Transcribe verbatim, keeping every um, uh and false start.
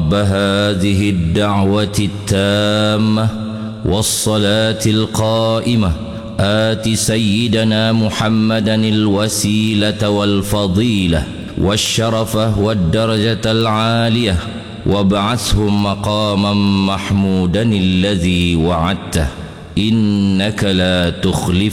رب هذه الدعوة التامة والصلاة القائمة آت سيدنا محمدا الوسيلة والفضيلة والشرفة والدرجة العالية وابعثه مقاما محمودا الذي وعدته إنك لا تخلف